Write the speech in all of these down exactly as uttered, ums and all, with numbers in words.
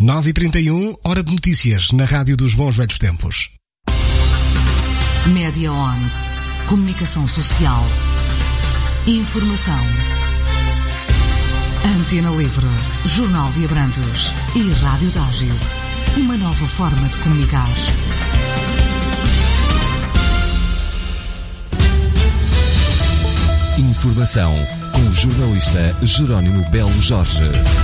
nove e trinta e um, hora de notícias na Rádio dos Bons Velhos Tempos. Média On. Comunicação social. Informação. Antena Livre. Jornal de Abrantes. E Rádio Tágil. Uma nova forma de comunicar. Informação com o jornalista Jerónimo Belo Jorge.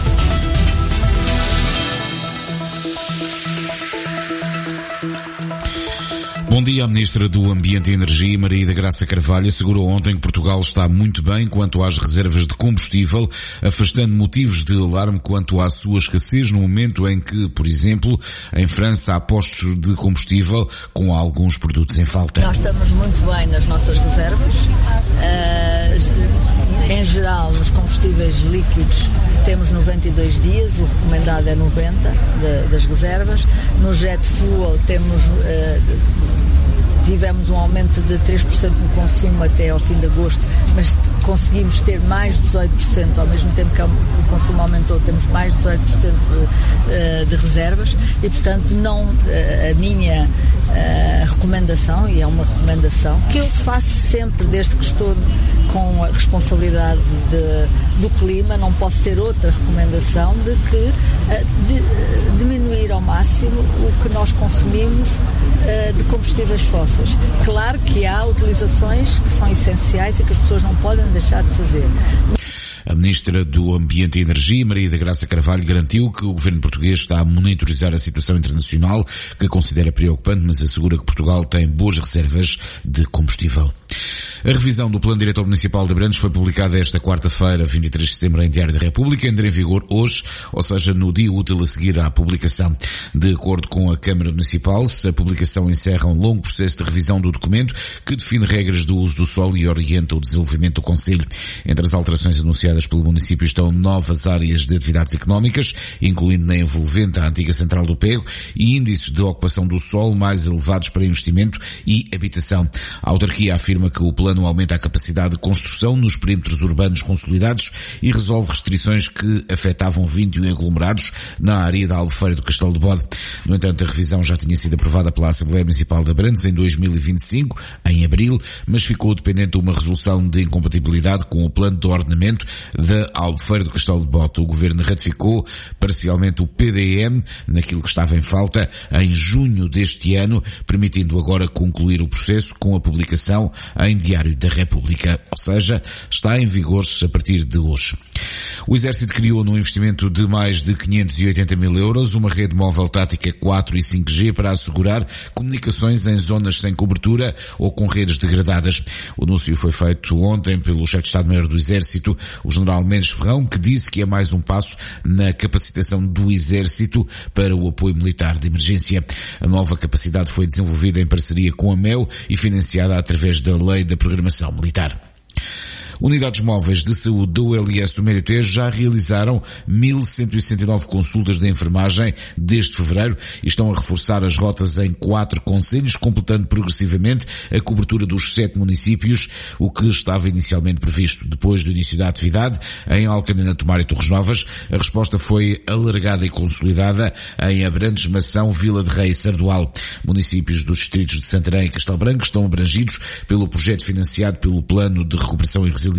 Bom dia. A Ministra do Ambiente e Energia, Maria da Graça Carvalho, assegurou ontem que Portugal está muito bem quanto às reservas de combustível, afastando motivos de alarme quanto à sua escassez no momento em que, por exemplo, em França há postos de combustível com alguns produtos em falta. Nós estamos muito bem nas nossas reservas. Uh, em geral, nos combustíveis líquidos temos noventa e dois dias, o recomendado é noventa de, das reservas. No jet fuel temos... Uh, Tivemos um aumento de três por cento no consumo até ao fim de agosto, mas conseguimos ter mais de dezoito por cento, ao mesmo tempo que o consumo aumentou, temos mais de dezoito por cento de reservas e, portanto, não a minha recomendação, e é uma recomendação, que eu faço sempre desde que estou com a responsabilidade de, do clima, não posso ter outra recomendação de que de, diminuir ao máximo o que nós consumimos de combustíveis fósseis. Claro que há utilizações que são essenciais e que as pessoas não podem deixar de fazer. A Ministra do Ambiente e Energia, Maria da Graça Carvalho, garantiu que o governo português está a monitorizar a situação internacional, que considera preocupante, mas assegura que Portugal tem boas reservas de combustível. A revisão do Plano Diretor Municipal de Abrantes foi publicada esta quarta-feira, vinte e três de setembro, em Diário da República, entra em vigor hoje, ou seja, no dia útil a seguir à publicação. De acordo com a Câmara Municipal, a publicação encerra um longo processo de revisão do documento que define regras do uso do solo e orienta o desenvolvimento do Concelho. Entre as alterações anunciadas pelo município estão novas áreas de atividades económicas, incluindo na envolvente a antiga Central do Pego, e índices de ocupação do solo mais elevados para investimento e habitação. A autarquia afirma que o plano aumenta a capacidade de construção nos perímetros urbanos consolidados e resolve restrições que afetavam vinte e um aglomerados na área da Albufeira do Castelo de Bode. No entanto, a revisão já tinha sido aprovada pela Assembleia Municipal de Abrantes em dois mil e vinte e cinco, em abril, mas ficou dependente de uma resolução de incompatibilidade com o plano de ordenamento da Albufeira do Castelo de Bode. O Governo ratificou parcialmente o P D M, naquilo que estava em falta, em junho deste ano, permitindo agora concluir o processo com a publicação em Diário da República, ou seja, está em vigor a partir de hoje. O Exército criou num investimento de mais de quinhentos e oitenta mil euros uma rede móvel tática quatro e cinco G para assegurar comunicações em zonas sem cobertura ou com redes degradadas. O anúncio foi feito ontem pelo chefe de Estado-Maior do Exército, o general Mendes Ferrão, que disse que é mais um passo na capacitação do Exército para o apoio militar de emergência. A nova capacidade foi desenvolvida em parceria com a M E U e financiada através da Lei da Programação Militar. Unidades móveis de saúde da U L I S do Médio Tejo já realizaram mil cento e sessenta e nove consultas de enfermagem desde fevereiro e estão a reforçar as rotas em quatro concelhos, completando progressivamente a cobertura dos sete municípios, o que estava inicialmente previsto. Depois do início da atividade, em Alcântara, Tomar e Torres Novas, a resposta foi alargada e consolidada em Abrantes, Mação, Vila de Rei e Sardual. Municípios dos distritos de Santarém e Castelo Branco estão abrangidos pelo projeto financiado pelo Plano de Recuperação e Resiliência.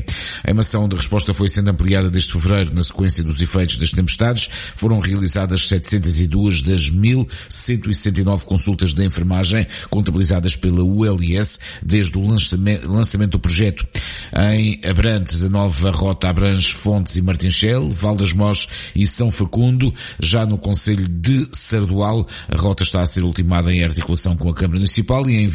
A emação de resposta foi sendo ampliada desde fevereiro na sequência dos efeitos das tempestades. Foram realizadas setecentas e duas das mil cento e sessenta e nove consultas de enfermagem contabilizadas pela U L I S desde o lançamento do projeto. Em Abrantes, a nova rota abrange Fontes e Martinchel, Val das Mós e São Facundo. Já no concelho de Sardual, a rota está a ser ultimada em articulação com a Câmara Municipal e em